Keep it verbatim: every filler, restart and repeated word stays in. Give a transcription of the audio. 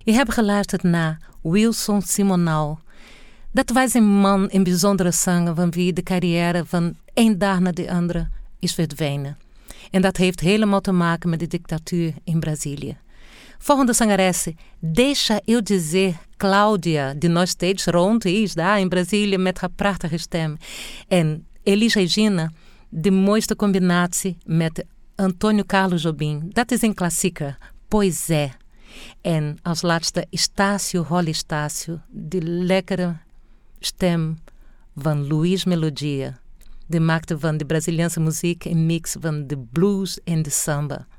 Je hebt geluisterd naar Wilson Simonal. Dat was een man, een bijzondere zanger van wie de carrière van één dag naar de andere is verdwenen. En dat heeft helemaal te maken met de dictatuur in Brazilië. Volgende zangeres, deixa eu dizer Cláudia, die nog steeds rond is daar in Brazilië met haar prachtige stem. En Elis Regina, de mooiste combinatie met Antônio Carlos Jobim. Dat is een klassieker, Pois é. En als laatste Estácio Rolly Estácio, de lekkere stem van Luiz Melodia. Die maakte van de Braziliaanse muziek een mix van de blues en de samba.